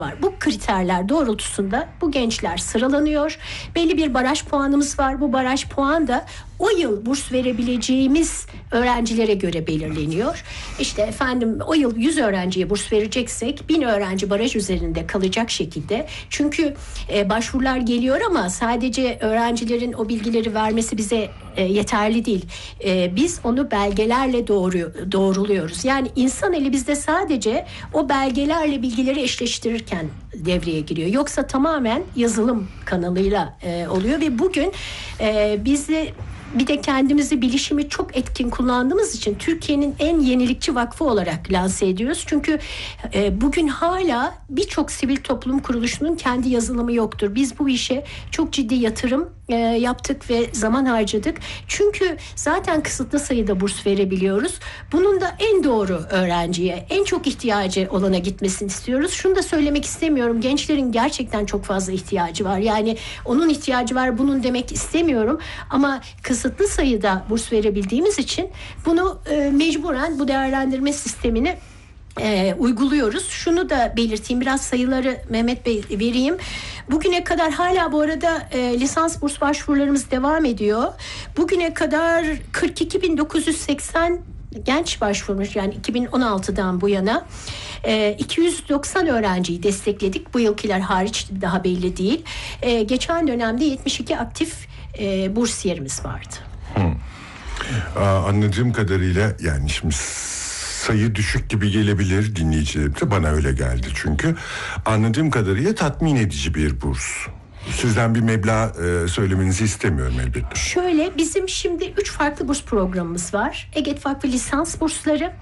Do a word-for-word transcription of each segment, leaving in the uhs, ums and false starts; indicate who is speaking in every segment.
Speaker 1: var. Bu kriterler doğrultusunda bu gençler sıralanıyor. Belli bir baraj puanımız var. Bu baraj puan da o yıl burs verebileceğimiz öğrencilere göre belirleniyor. İşte efendim o yıl yüz öğrenciye burs vereceksek bin öğrenci baraj üzerinde kalacak şekilde. Çünkü e, başvurular geliyor ama sadece öğrencilerin o bilgileri vermesi bize e, yeterli değil. E, biz onu belgelerle doğru, doğruluyoruz. Yani insan eli bizde sadece o belgelerle bilgileri eşleştirirken devreye giriyor. Yoksa tamamen yazılım kanalıyla e, oluyor ve bugün e, bizde bir de kendimizi bilişimi çok etkin kullandığımız için Türkiye'nin en yenilikçi vakfı olarak lanse ediyoruz. Çünkü e, bugün hala birçok sivil toplum kuruluşunun kendi yazılımı yoktur. Biz bu işe çok ciddi yatırım e, yaptık ve zaman harcadık. Çünkü zaten kısıtlı sayıda burs verebiliyoruz. Bunun da en doğru öğrenciye, en çok ihtiyacı olana gitmesini istiyoruz. Şunu da söylemek istemiyorum. Gençlerin gerçekten çok fazla ihtiyacı var. Yani onun ihtiyacı var bunun demek istemiyorum. Ama kısıtlı sayıda burs verebildiğimiz için bunu e, mecburen bu değerlendirme sistemini e, uyguluyoruz. Şunu da belirteyim, biraz sayıları Mehmet Bey vereyim. Bugüne kadar hala bu arada e, lisans burs başvurularımız devam ediyor. Bugüne kadar kırk iki bin dokuz yüz seksen genç başvurmuş, yani iki bin on altıdan bu yana e, iki yüz doksan öğrenciyi destekledik. Bu yılkiler hariç daha belli değil. E, geçen dönemde yetmiş iki aktif e, bursiyerimiz vardı.
Speaker 2: Hmm. Aa, anladığım kadarıyla yani şimdi sayı düşük gibi gelebilir dinleyicilerimize, bana öyle geldi çünkü anladığım kadarıyla tatmin edici bir burs. Sizden bir meblağ e, söylemenizi istemiyorum elbette.
Speaker 1: Şöyle, bizim şimdi üç farklı burs programımız var. EGED Vakfı lisans bursları,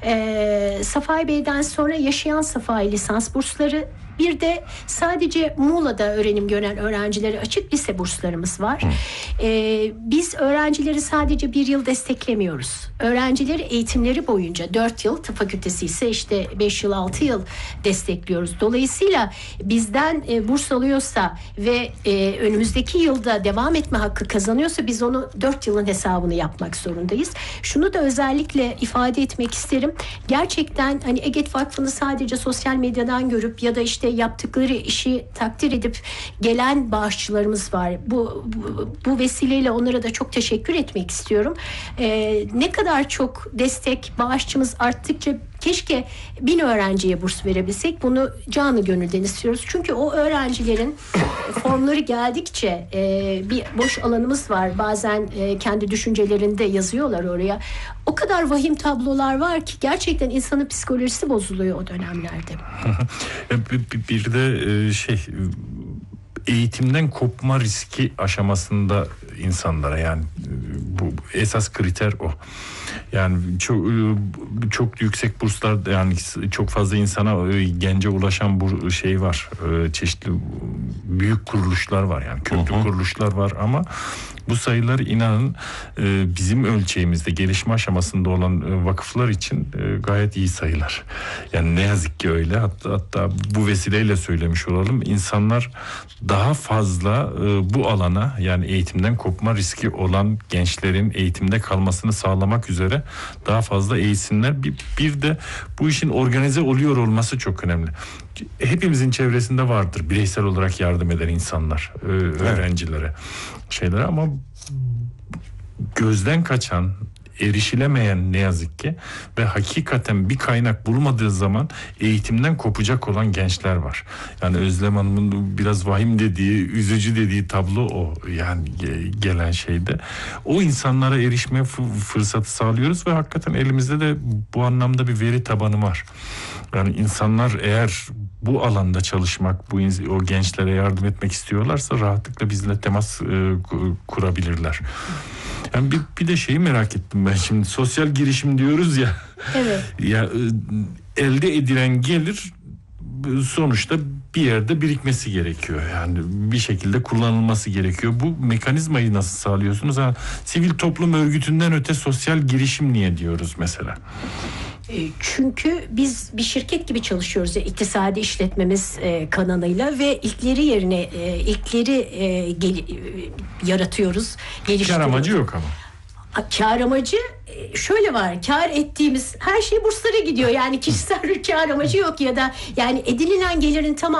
Speaker 1: e, Safai Bey'den sonra yaşayan Safai lisans bursları, bir de sadece Muğla'da öğrenim gören öğrencilere açık lise burslarımız var. Ee, biz öğrencileri sadece bir yıl desteklemiyoruz. Öğrencileri eğitimleri boyunca dört yıl, tıp fakültesi ise işte beş yıl altı yıl destekliyoruz. Dolayısıyla bizden e, burs alıyorsa ve e, önümüzdeki yılda devam etme hakkı kazanıyorsa biz onu dört yılın hesabını yapmak zorundayız. Şunu da özellikle ifade etmek isterim. Gerçekten hani EGED Vakfı'nı sadece sosyal medyadan görüp ya da işte yaptıkları işi takdir edip gelen bağışçılarımız var. Bu, bu, bu vesileyle onlara da çok teşekkür etmek istiyorum. Ee, ne kadar çok destek, bağışçımız arttıkça keşke bin öğrenciye burs verebilsek. Bunu canı gönülden istiyoruz. Çünkü o öğrencilerin formları geldikçe e, bir boş alanımız var. Bazen e, kendi düşüncelerinde yazıyorlar oraya. O kadar vahim tablolar var ki gerçekten insanın psikolojisi bozuluyor o dönemlerde.
Speaker 3: Bir de şey, eğitimden kopma riski aşamasında insanlara, yani bu esas kriter o. Yani çok çok yüksek burslar, yani çok fazla insana, gence ulaşan bu şey var. Çeşitli büyük kuruluşlar var, yani köklü uh-huh. kuruluşlar var ama bu sayılar inanın bizim ölçeğimizde gelişme aşamasında olan vakıflar için gayet iyi sayılar. Yani ne yazık ki öyle. Hatta, hatta bu vesileyle söylemiş olalım. İnsanlar daha fazla bu alana, yani eğitimden kopma riski olan gençlerin eğitimde kalmasını sağlamak üzere daha fazla eğitsinler. Bir, bir de bu işin organize oluyor olması çok önemli. Hepimizin çevresinde vardır bireysel olarak yardım eden insanlar, öğrencilere, şeylere, ama gözden kaçan, erişilemeyen ne yazık ki ve hakikaten bir kaynak bulmadığı zaman eğitimden kopacak olan gençler var. Yani Özlem Hanım'ın biraz vahim dediği, üzücü dediği tablo o, yani gelen şeyde. O insanlara erişme fırsatı sağlıyoruz ve hakikaten elimizde de bu anlamda bir veri tabanı var. Yani insanlar eğer bu alanda çalışmak, bu o gençlere yardım etmek istiyorlarsa rahatlıkla bizle temas e, kurabilirler. Yani bir, bir de şeyi merak ettim ben şimdi, sosyal girişim diyoruz ya.
Speaker 1: Evet.
Speaker 3: Ya elde edilen gelir sonuçta bir yerde birikmesi gerekiyor. Yani bir şekilde kullanılması gerekiyor. Bu mekanizmayı nasıl sağlıyorsunuz? Ha, sivil toplum örgütünden öte sosyal girişim niye diyoruz mesela?
Speaker 1: Çünkü biz bir şirket gibi çalışıyoruz ya, iktisadi işletmemiz e, kanalıyla ve ilkleri yerine e, ilkleri e, gel, e, yaratıyoruz, geliştiriyoruz.
Speaker 3: Kar amacı yok ama.
Speaker 1: Kar amacı şöyle var, kar ettiğimiz her şey burslara gidiyor. Yani kişisel bir kar amacı yok ya da yani edinilen gelirin tamamı